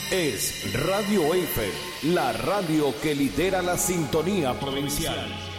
es Radio Eiffel, la radio que lidera la sintonía provincial.